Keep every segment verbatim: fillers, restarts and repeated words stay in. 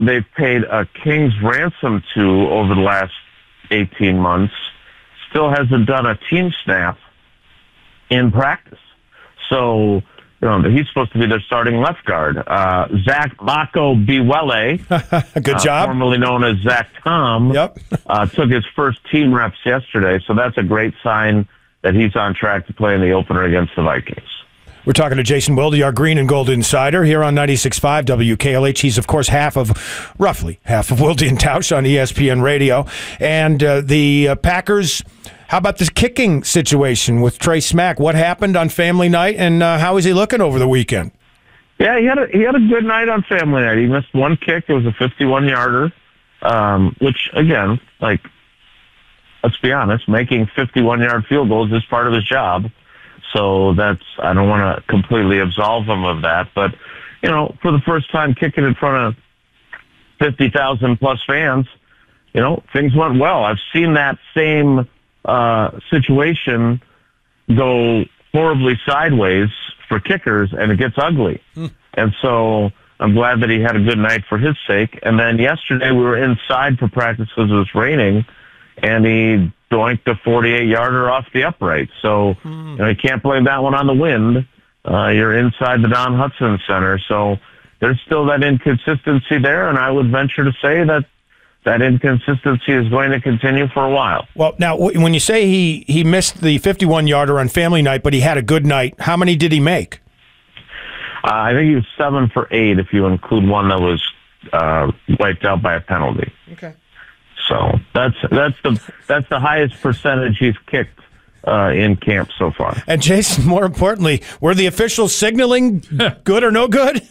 they've paid a king's ransom to over the last eighteen months still hasn't done a team snap in practice. So, you know, he's supposed to be their starting left guard. Uh, Zach Mako Biwele, good job, uh, formerly known as Zach Tom, yep. uh, took his first team reps yesterday. So that's a great sign that he's on track to play in the opener against the Vikings. We're talking to Jason Wilde, our Green and Gold Insider, here on ninety-six point five W K L H. He's, of course, half of, roughly, half of Wilde and Tausch on E S P N Radio. And uh, the uh, Packers, how about this kicking situation with Trey Smack? What happened on family night, and uh, how is he looking over the weekend? Yeah, he had a, he had a good night on family night. He missed one kick. It was a fifty-one-yarder, um, which, again, like, let's be honest, making fifty-one-yard field goals is part of his job. So that's, I don't want to completely absolve him of that. But, you know, for the first time kicking in front of fifty thousand plus fans, you know, things went well. I've seen that same uh, situation go horribly sideways for kickers, and it gets ugly. Hmm. And so I'm glad that he had a good night for his sake. And then yesterday we were inside for practice because it was raining, and he doinked a forty-eight-yarder off the upright. So, hmm. you know, you can't blame that one on the wind. Uh, you're inside the Don Hutson Center. So there's still that inconsistency there, and I would venture to say that that inconsistency is going to continue for a while. Well, now, when you say he, he missed the fifty-one-yarder on family night, but he had a good night, how many did he make? Uh, I think he was seven for eight if you include one that was uh, wiped out by a penalty. Okay. So that's that's the that's the highest percentage he's kicked uh, in camp so far. And Jason, more importantly, were the officials signaling good or no good?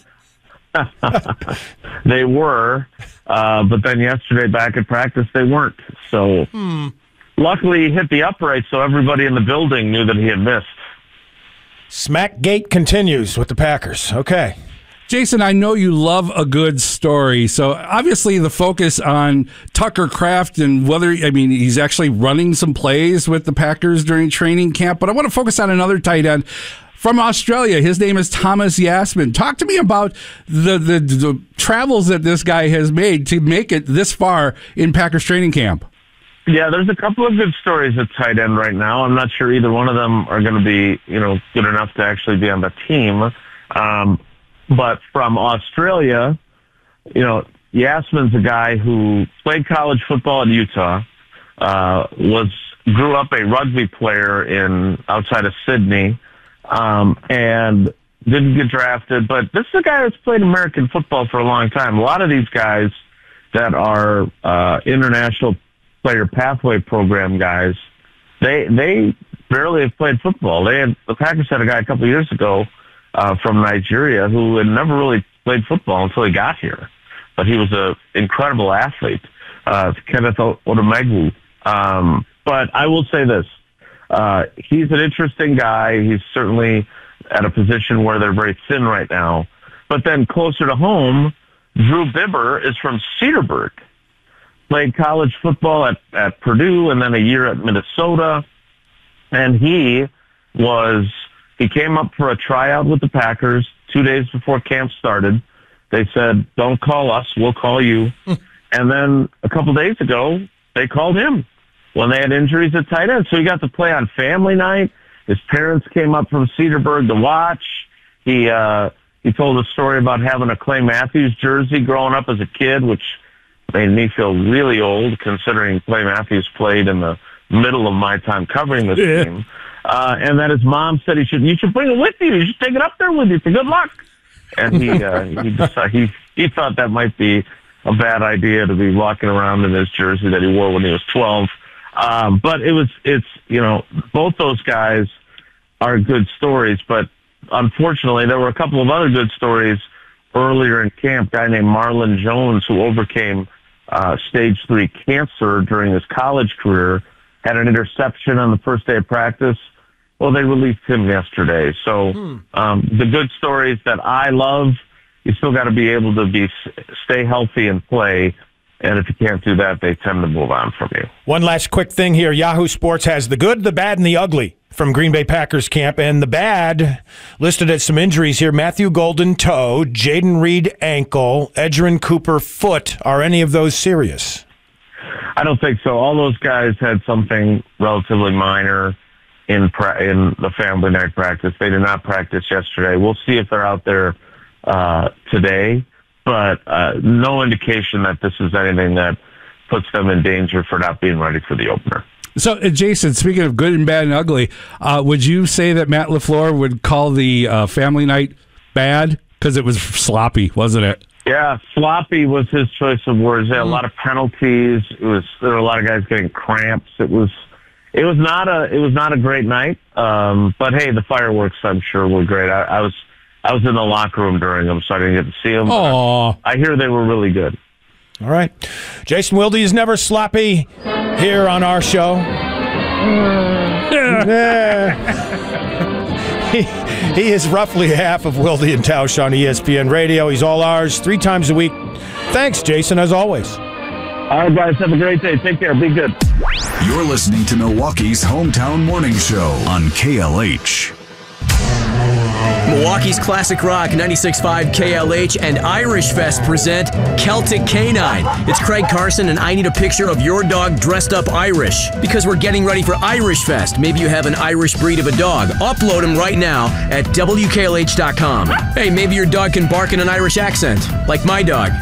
They were, uh, but then yesterday back at practice they weren't. So hmm. luckily he hit the upright, so everybody in the building knew that he had missed. Smackgate continues with the Packers. Okay. Jason, I know you love a good story. So obviously the focus on Tucker Kraft and whether, I mean, he's actually running some plays with the Packers during training camp, but I want to focus on another tight end from Australia. His name is Thomas Yasmin. Talk to me about the, the, the travels that this guy has made to make it this far in Packers training camp. Yeah, there's a couple of good stories at tight end right now. I'm not sure either one of them are going to be, you know, good enough to actually be on the team. Um, But from Australia, you know, Yasmin's a guy who played college football at Utah, uh, was grew up a rugby player in outside of Sydney, um, and didn't get drafted. But this is a guy that's played American football for a long time. A lot of these guys that are uh, international player pathway program guys, they they barely have played football. They had the Packers had a guy a couple of years ago. Uh, from Nigeria, who had never really played football until he got here. But he was an incredible athlete, uh, Kenneth Odumegwu. Um, but I will say this. Uh, he's an interesting guy. He's certainly at a position where they're very thin right now. But then closer to home, Drew Bibber is from Cedarburg. Played college football at, at Purdue and then a year at Minnesota. And he was... He came up for a tryout with the Packers two days before camp started. They said, don't call us, we'll call you. And then a couple days ago, they called him when they had injuries at tight end. So he got to play on family night. His parents came up from Cedarburg to watch. He uh, he told a story about having a Clay Matthews jersey growing up as a kid, which made me feel really old considering Clay Matthews played in the middle of my time covering this yeah. team. Uh, and that his mom said he should, you should bring it with you. You should take it up there with you for good luck. And he, uh, he decided, he, he thought that might be a bad idea to be walking around in his jersey that he wore when he was twelve. Um, but it was, it's, you know, both those guys are good stories, but unfortunately there were a couple of other good stories earlier in camp. A guy named Marlon Jones, who overcame, uh, stage three cancer during his college career, had an interception on the first day of practice. Well, they released him yesterday. So hmm. um, the good stories that I love, you still got to be able to be stay healthy and play. And if you can't do that, they tend to move on from you. One last quick thing here. Yahoo Sports has the good, the bad, and the ugly from Green Bay Packers camp. And the bad, listed as some injuries here, Matthew Golden toe, Jaden Reed ankle, Edgerrin Cooper foot. Are any of those serious? I don't think so. All those guys had something relatively minor in pra- in the family night practice. They did not practice yesterday. We'll see if they're out there uh, today, but uh, no indication that this is anything that puts them in danger for not being ready for the opener. So, uh, Jason, speaking of good and bad and ugly, uh, would you say that Matt LaFleur would call the uh, family night bad? Because it was sloppy, wasn't it? Yeah, sloppy was his choice of words. There were a lot of penalties. It was there were a lot of guys getting cramps. It was it was not a it was not a great night. Um, but hey, the fireworks I'm sure were great. I, I was I was in the locker room during them, so I didn't get to see them. Aww. I hear they were really good. All right. Jason Wilde is never sloppy here on our show. he, he is roughly half of Wilde and Tausch on E S P N Radio. He's all ours three times a week. Thanks, Jason, as always. All right, guys. Have a great day. Take care. Be good. You're listening to Milwaukee's Hometown Morning Show on K L H. Milwaukee's Classic Rock ninety-six point five K L H and Irish Fest present Celtic Canine. It's Craig Carson, and I need a picture of your dog dressed up Irish because we're getting ready for Irish Fest. Maybe you have an Irish breed of a dog. Upload him right now at W K L H dot com. Hey, maybe your dog can bark in an Irish accent, like my dog.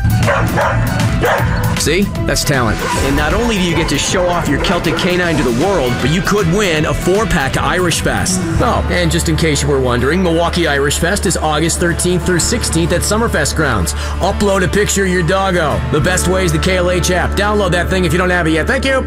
See? That's talent. And not only do you get to show off your Celtic Canine to the world, but you could win a four-pack to Irish Fest. Oh, and just in case you were wondering, Milwaukee Irish Fest is August thirteenth through sixteenth at Summerfest grounds. Upload a picture of your doggo. The best way is the K L H app. Download that thing if you don't have it yet. Thank you.